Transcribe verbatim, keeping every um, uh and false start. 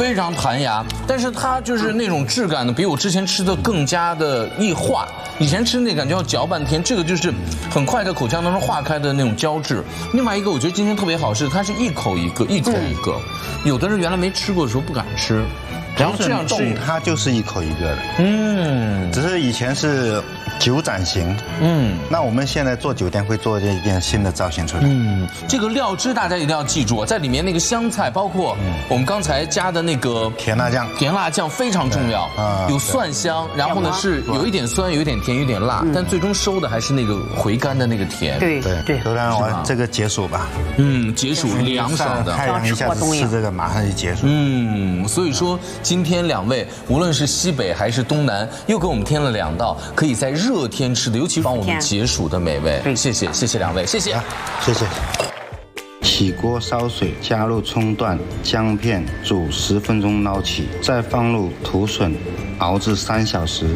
非常弹牙，但是它就是那种质感呢，比我之前吃的更加的易化。以前吃那感觉要嚼半天，这个就是很快在口腔当中化开的那种胶质。另外一个我觉得今天特别好是，它是一口一个，一口一个。有的人原来没吃过的时候不敢吃，然后这样吃它就是一口一个的。 嗯， 只是以前是九盏形。嗯，那我们现在做酒店会做一点新的造型出来。 嗯，这个料汁大家一定要记住，在里面那个香菜，包括我们刚才加的那个甜辣酱， 甜辣酱非常重要啊，有蒜香，然后呢是有一点酸，有一点甜，有一点辣，但最终收的还是那个回甘的那个甜。 对对对，都让我这个解暑吧。 嗯，解暑凉爽的， 太阳一下子吃这个马上就解暑。 嗯，所以说今天两位无论是西北还是东南，又给我们添了两道可以在热天吃的，尤其帮我们解暑的美味。谢谢谢谢两位，谢谢谢谢。起锅烧水，加入葱段、姜片，煮十分钟捞起，再放入土笋，熬至三小时。